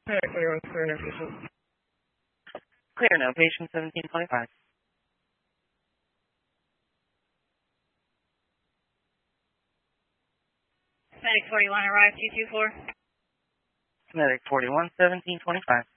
Clear on clear now, patient. Clear now, patient 1725. Medic 41, arrive 224. Medic 41, 1725.